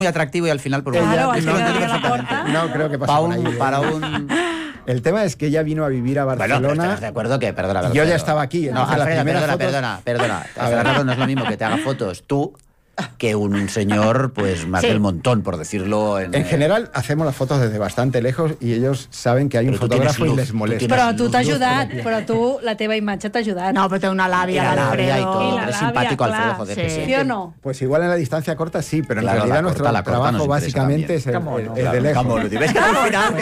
muy atractivo y al final... Por Claro, al final abrió la puerta. No, creo que pasa por ahí. El tema es que ella vino a vivir a Barcelona. Bueno, pero estás de acuerdo que, perdona, yo ya estaba aquí. No, Alfredo, perdona. A ver, No es lo mismo que te haga fotos tú que un señor, pues, más del montón, por decirlo. En general, hacemos las fotos desde bastante lejos y ellos saben que hay un fotógrafo y les molesta. Però tu t'ha ajudat, però tu, la teva imatge t'ha ajudat. No, pero té una labia, Alfredo. Y todo, la es simpático labia, Alfredo, joder. sí. ¿Sí o no? Pues igual en la distancia corta sí, pero en Claro, realidad la nuestro corta trabajo nos básicamente es el de lejos. ¿Ves que al final...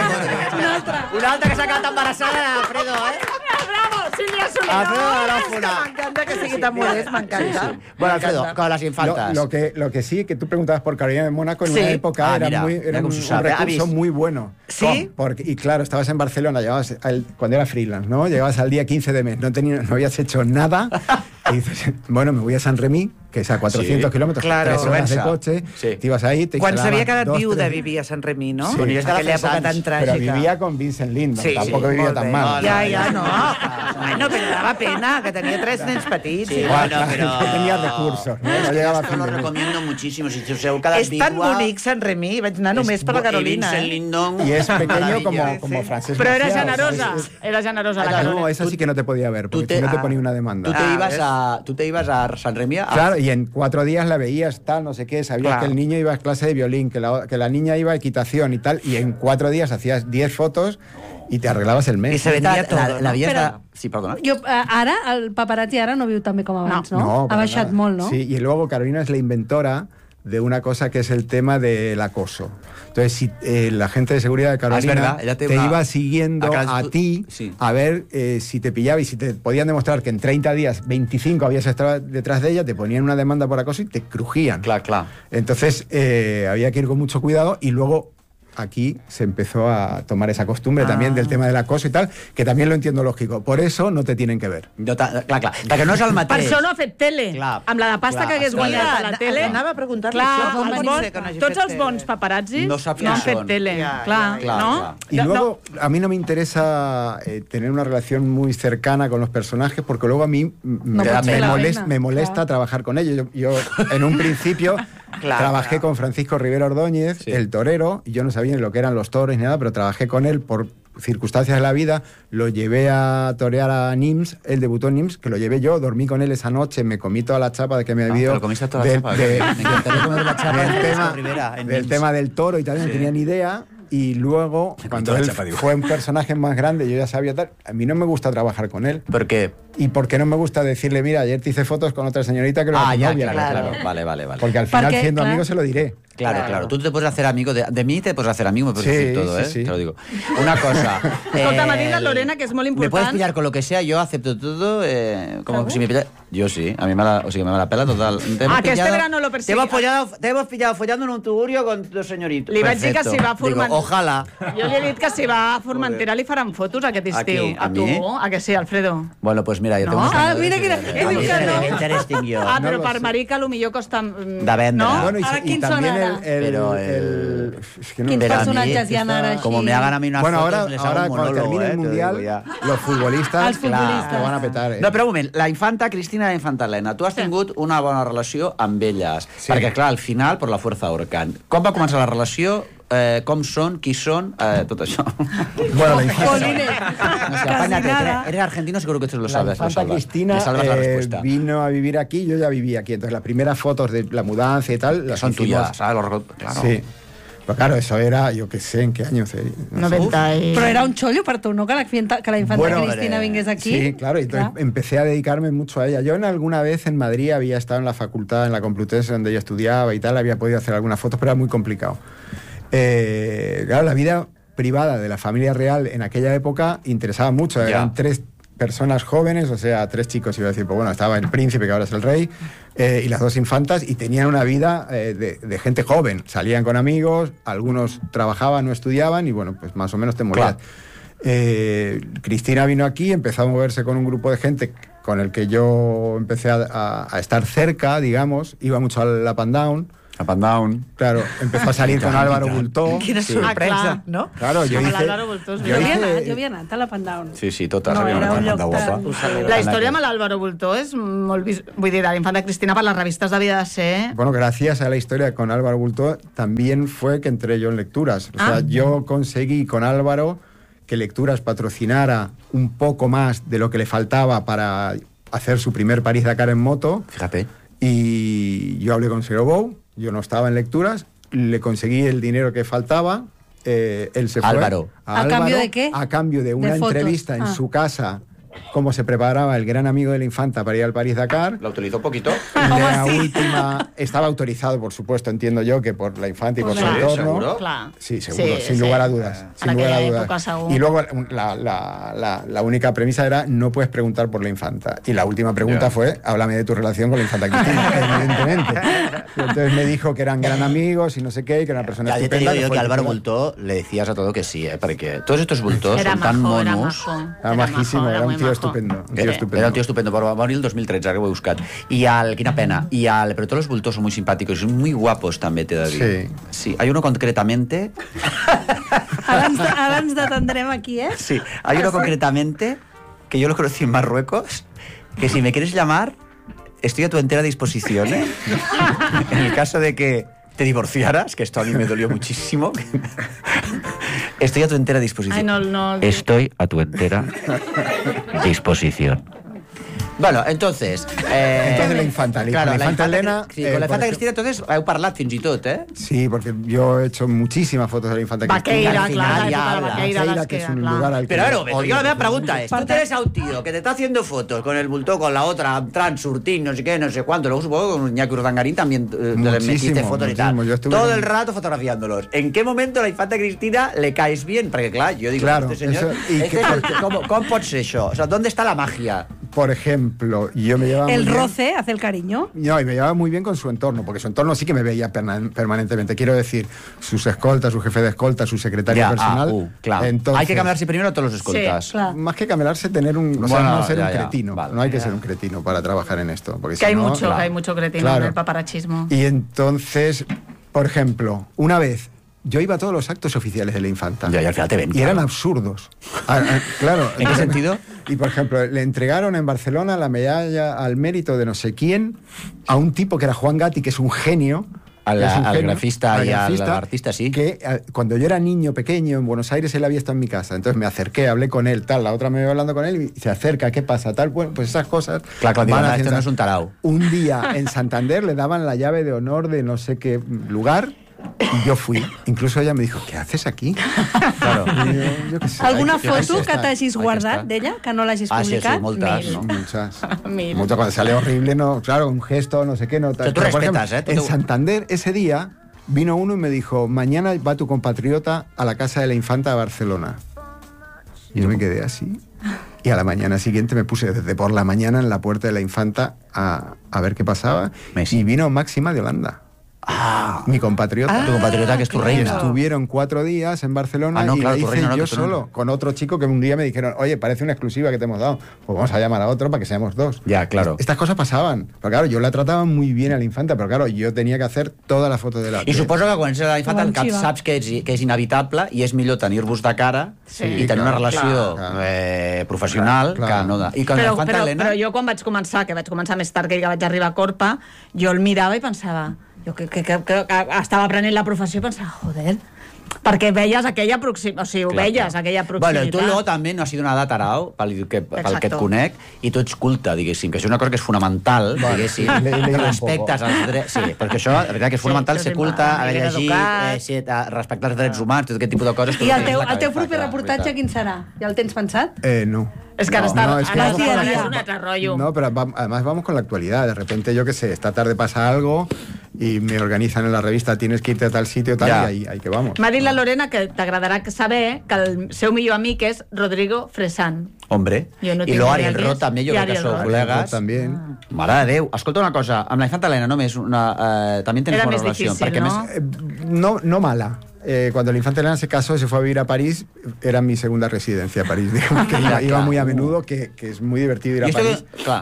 Una altra que s'ha quedat embarassada, Alfredo, Bravo, Sílvia Soler. M'encanta que sigui tan modest, m'encanta. Bueno, Alfredo, con las infantas. Lo que sí, que tú preguntabas por Carolina de Mónaco, en una época era un recurso muy bueno. ¿Sí? Y claro, estabas en Barcelona, cuando era freelance, ¿no? Llegabas al día 15 de mes, no habías hecho nada, y dices, bueno, me voy a San Remí, que es a 400 kilómetros, claro. 3 horas de coche, te ibas ahí, te Quan s'havia instalaban quedat 2, viuda 3... vivia a Sant Remí, no? Sí. En aquella època tan tràgica. Pero vivía con Vincent Lindon, Sí, tampoco vivía tan mal. Ja, no. Bueno, però dava pena, que tenia 3 nens petits. Sí, bueno, pero... que tenía recursos, no llegaba a Esto lo recomiendo muchísimo. Si us heu quedat És tan bonic Sant Remí, vaig anar només per la Carolina. Y es pequeño como Francesc Pero era Macià, generosa, era generosa la Carolina. No, esa sí que no te podía ver, porque si no te ponía una demanda. Tú te ibas a San Remí. Claro, y en 4 días la veías, tal, no sé qué, sabías que el niño iba a clase de violín, que la niña iba a equitación y tal, y en 4 días hacías 10 fotos y te arreglabas el mes. I se venia tot. La vida Però- està... Sí, perdona. Ara, el paparazzi ara no viu tan bé com abans, no? No, Ha para baixat nada. molt, no? Sí, y luego Carolina es la inventora de una cosa que es el tema del acoso. Entonces, si la gente de seguridad de Carolina verdad, ella te te iba siguiendo a ti sí. a ver si te pillaba y si te podían demostrar que en 30 días, 25 habías estado detrás de ella, te ponían una demanda por acoso y te crujían. Clar. Entonces, había que ir con mucho cuidado y luego aquí se empezó a tomar esa costumbre también del tema del acoso y tal, que también lo entiendo lògico. Por eso no te tienen que ver. Clar. Perquè no és el Per mateix. això no ha fet tele. Clar. Amb la de pasta que hagués guanyat a la tele. Anava a preguntar-li Clar, això. els bons, tots els bons paparazzis No saps no han qui fet són. tele. Ja, Clar, ja, no? ja. Y luego, a mí no me interesa tener una relación muy cercana con los personajes, porque luego a mí me molesta trabajar con ellos. Yo en un principio trabajé con Francisco Rivera Ordóñez, el torero, y yo no sabía ni lo que eran los toros ni nada, pero trabajé con él por circunstancias de la vida, lo llevé a torear a Nims, él debutó en Nims, que lo llevé yo, dormí con él esa noche, me comí toda la chapa de que me dio Pero comiste toda la chapa. Me encantaría comer la chapa de Francisco Rivera en del Nims. tema del toro y tal, no tenía ni idea. Y luego, cuando él fue un personaje más grande, yo ya sabía tal, a mí no me gusta trabajar con él. ¿Por qué? ¿Y por qué no me gusta decirle, mira, ayer te hice fotos con otra señorita que no era tu novia? Claro. Vale. Porque al final, siendo amigo, se lo diré. Claro. Tú te puedes hacer amigo de mí, te puedes hacer amigo, me puedes decir todo, sí. Te lo digo. Una cosa. Escolta, m'ha dit la Lorena, que és molt Me puedes important. pillar con lo que sea, yo acepto todo, como si me pillas... Yo sí, a mí me la pela total. Que este verano lo persigue. Te hemos pillado follando en un tugurio con dos señoritos. Li vaig dir que si va a Formentera... Digo, ojalá. Jo li he dit que si va a Formentera li faran fotos aquest estiu. A tu, mi? a que sí, Alfredo? Bueno, pues mira, yo No? tengo unos Ah, mira que diu que no. Interesting jo. Però per Marica potser costa... De vendre. No? Bueno, Ahora, y ¿quién también sonará? es que no ¿Quién me- Pero a mí, personatges hi ha ara així? como me hagan a mí unas Bueno, fotos, les hago ahora un cuando monólogo, termine el te lo Mundial, digo ya. los futbolistas, Els futbolistes. lo van a petar. No, però un moment, la infanta Cristina i la infanta Helena, tu has tingut una bona relació amb elles, perquè clar, al final, per la fuerza Orcan. Com va començar la relació? Com són? Qui són? Tot això. Bueno, la infanta, Jolines, No sé, casi apáñate, nada. eres argentino, seguro que te lo la sabes. infanta Cristina Me salvas la respuesta. vino a vivir aquí, yo ya vivía aquí. Entonces, las primeras fotos de la mudanza y tal, Que las son hicimos. tuyas, ¿sabes? Claro. Sí. Pero claro, eso era, yo qué sé, en qué año sería. No sé. 90 i... Però era un xollo per tu, no? Que la infanta Bueno, Cristina vingués aquí. Sí, claro, y entonces empecé a dedicarme mucho a ella. Yo alguna vez en Madrid había estado en la facultad, en la Complutense, donde yo estudiaba y tal, había podido hacer algunas fotos, pero era muy complicado. Claro, la vida privada de la familia real en aquella época interesaba mucho. Eran 3 personas jóvenes, o sea, 3 chicos, iba a decir, pues bueno, estaba el príncipe, que ahora es el rey, y las 2 infantas, y tenían una vida de gente joven. Salían con amigos, algunos trabajaban o estudiaban, y bueno, pues más o menos te morías. Cristina vino aquí, empezó a moverse con un grupo de gente con el que yo empecé a estar cerca, digamos, iba mucho al Up and Down. Up and Down. Claro, empezó a salir con Álvaro Bultó. Quina sorpresa, no? Claro, jo hice... l'Álvaro Bultó és jo veritat. Jo havia anat a l'Up and Down. Sí, totes. No, era un lloc guapa. tan... La història amb l'Álvaro Bultó és molt... Vull dir, de l'infanta Cristina per les revistes devia de ser... Bueno, gracias a la historia con Álvaro Bultó también fue que entré yo en Lecturas. O sea, yo conseguí con Álvaro que Lecturas patrocinara un poco más de lo que le faltaba para hacer su primer París-Dakar en moto. Fíjate. Y yo hablé con Serobou, yo no estaba en Lecturas, le conseguí el dinero que faltaba, él se fue. Álvaro. ¿A cambio de qué? A cambio de una De fotos. entrevista en su casa, cómo se preparaba el gran amigo de la infanta para ir al París-Dakar. ¿La utilizó poquito? La última estaba autorizado, por supuesto, entiendo yo, que por la infanta y por su entorno. ¿Seguro? Clar. Sí, seguro, sin lugar a dudas. Sin lugar a dudas. Y luego la única premisa era no puedes preguntar por la infanta. Y la última pregunta fue, háblame de tu relación con la infanta Cristina, evidentemente. Y entonces me dijo que eran gran amigos y no sé qué, y que era una persona Ya te estupenda. digo yo fue que el Álvaro titular. Bultó le decías a todo que sí, porque todos estos bultos Era son tan majo, era monos. majo. Era majísimo, era un muy tío majo. estupendo. Un Que tío estupendo. era un tío estupendo, pero va a morir el 2013, ara que ho he buscat. Quina pena. Pero todos los bultos son muy simpáticos y son muy guapos también, te he de dir. Sí. Hay uno concretamente... Ara ens detendrem aquí, ¿eh? Sí, hay uno concretamente que yo lo conocí en Marruecos, que si me quieres llamar, estoy a tu entera disposición, ¿eh? En el caso de que te divorciaras, que esto a mí me dolió muchísimo, estoy a tu entera disposición. Ay, no. Estoy a tu entera disposición. Bueno, entonces... Entonces la infanta, claro, la infanta Elena... Sí, con la por infanta ejemplo- Cristina, entonces, heu parlat fins i tot, ¿eh? Sí, porque yo he hecho muchísimas fotos de la infanta Cristina. Vaqueira, al clar, final la ya època de habla. Vaqueira, Vaqueira, les que es que, un clar. lugar al que Pero claro, odio yo la meva pregunta es, tú Parte- tienes a un tío que te está haciendo fotos con el bulto, con la otra, trans, surtín, no sé qué, no sé cuánto, luego supongo que con Iñaki Urdangarín también le metiste fotos y tal. muchísimo. Yo estuve Todo con- el rato fotografiándolos. ¿En qué momento a la infanta Cristina le caes bien? Porque claro, yo digo, Claro, este señor... eso- y este que- es el- ¿Cómo pot ser això? O sea, ¿dónde está la magia? Por ejemplo, yo me llevaba El muy bien- roce hace el cariño. No, y me llevaba muy bien con su entorno, porque su entorno sí que me veía permanentemente. Quiero decir, sus escoltas, su jefe de escolta, su secretario personal. claro. Entonces, Hay que camelarse primero a todos los escoltas. Sí, Claro. Más que camelarse, tener un. O sea, Bueno, no ser ya, un ya, cretino. vale. No hay que ser un cretino para trabajar en esto. Porque Que si hay no, mucho, que hay mucho cretino Claro. en el paparachismo. Y entonces, por ejemplo, una vez. Yo iba a todos los actos oficiales de la infanta. Ya, y al final te ven. Y eran absurdos. Claro. ¿En qué sentido? Y por ejemplo, le entregaron en Barcelona la medalla al mérito de no sé quién a un tipo que era Juan Gatti, que es un genio. Al grafista al y al grafista, artista, sí. Que cuando yo era niño pequeño en Buenos Aires, él había estado en mi casa. Entonces me acerqué, hablé con él, tal. La otra me iba hablando con él y se acerca, ¿qué pasa? Tal, bueno, pues esas cosas. Claro, van esto haciendo- no es un tarao. Un día en Santander le daban la llave de honor de no sé qué lugar. Y yo fui. Incluso ella me dijo, ¿qué haces aquí? Claro. Y yo qué sé. Alguna Ahí foto que está. t'hagis Ahí guardat està. d'ella, que no l'hagis Ah, sí, publicat? sí, moltes, Mil. no? Muchas. Mil. Muchas cuando sale horrible, no, claro, un gesto, no sé qué, no. O sea, tú Pero, por respetas, ejemplo, ¿eh? Tú en te- Santander, ese día, vino uno y me dijo, mañana va tu compatriota a la casa de la infanta a Barcelona. Y yo me quedé así. Y a la mañana siguiente me puse desde por la mañana en la puerta de la infanta a ver qué pasaba. Messi. Y vino Máxima de Holanda. Mi compatriota. Tu compatriota, que es tu Y reina. estuvieron 4 días en Barcelona Ah, no, y claro, la tu hice reina no, yo que tú no. solo, con otro chico que un día me dijeron, oye, parece una exclusiva que te hemos dado. Pues vamos a llamar a otro para que seamos 2. Ya, claro. Estas cosas pasaban. Pero claro, yo la trataba muy bien a la infanta, pero claro, yo tenía que hacer toda la foto de la... I suposo que quan ets a la infanta Com el cap xiva. saps que és inevitable i és millor tenir-vos de cara Sí, i tenir una clar, relació clar. professional Clar. que no de... I con la infanta Helena... però jo quan vaig començar, que vaig començar més tard que vaig arribar a Corpa, jo el mirava i pensava, jo que estava aprenent la professió i pensava, joder, perquè veies aquella proximitat, o sigui, ho veies, aquella proximitat. Bueno, i tu luego també no has sido una edat tarao, pel que et conec, i tu ets culte, diguéssim, que això és una cosa que és fonamental, diguéssim, le he leído un respectes als drets... Sí, perquè això, la veritat, que és fonamental això ser és culte, important, haver ben llegit, educat. respectar els drets humans, tot aquest tipus de coses... I el teu proper reportatge quin serà? Ja el tens pensat? No. És que ara està... No, es que ara vamos día a està- día. és un altre rotllo. No, pero además vamos con la actualidad. De repente, yo qué sé, esta tarde pasa algo y me organizan en la revista, tienes que irte a tal sitio, tal, Ya. y ahí que vamos. M'ha dit la Lorena que t'agradarà saber que el seu millor amic és Rodrigo Fresán. Hombre, Jo no i tinc lo ni Ariel idea. Roth també, jo I crec que Ariel sou Roth. col·legues. También. Mare de Déu. Escolta una cosa, amb la infanta Helena només també tens Era bona més relació. difícil, perquè no? No mala. Cuando la infanta Elena se casó y se fue a vivir a París, era mi segunda residencia, París. Digamos, que iba muy a menudo, que es muy divertido ir a I esto París. que, clar,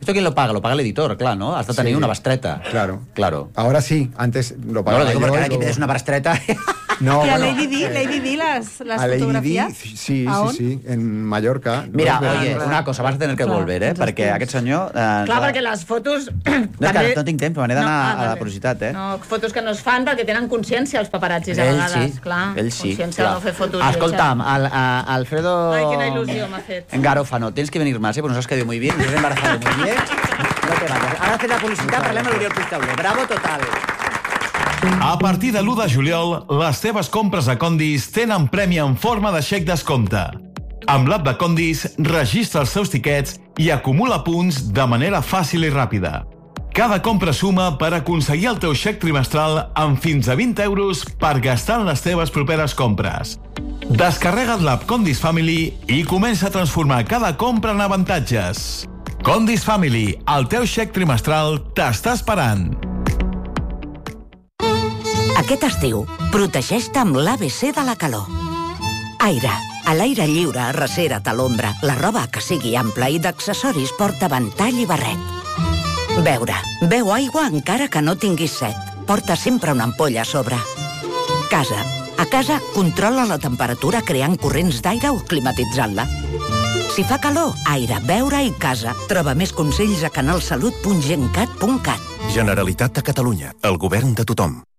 ¿Esto quién lo paga? Lo paga el editor, claro, ¿no? Has de tenir una bastreta. Claro. Ahora sí, antes lo pagaba No, lo digo yo. porque ahora aquí tienes una bastreta. ¿Y a Lady Di las fotografías? Sí, en Mallorca. Mira, oye, una cosa, vas a tener que volver, perquè aquest senyor... Clar, perquè les fotos... No, que no tinc temps, me n'he d'anar a la publicitat, No, fotos que no es fan perquè tenen consciència els paparazzis a vegades. Ells sí, consciència de no fer fotos. Escolta'm, Alfredo... Ai, quina il·lusió m'ha fet. Garófano, tienes que venir más, pues nos has quedado muy bien, nos has embarazado muy bien. No te vayas. Ahora haces la publicitat, parlem a l'Oriol Puigtaulé. Bravo total. A partir de l'1 de juliol, les teves compres a Condis tenen premi en forma de xec descompte. Amb l'app de Condis, registra els teus tiquets i acumula punts de manera fàcil i ràpida. Cada compra suma per aconseguir el teu xec trimestral amb fins a 20 euros per gastar en les teves properes compres. Descarrega't l'app Condis Family i comença a transformar cada compra en avantatges. Condis Family, el teu xec trimestral t'està esperant. Aquest estiu, protegeix-te amb l'ABC de la calor. Aire. A l'aire lliure, arrecera't a l'ombra. La roba que sigui ampla i d'accessoris porta ventall i barret. Beure. Beu aigua encara que no tinguis set. Porta sempre una ampolla a sobre. Casa. A casa, controla la temperatura creant corrents d'aire o climatitzant-la. Si fa calor, aire, beure i casa. Troba més consells a canalsalut.gencat.cat. Generalitat de Catalunya. El govern de tothom.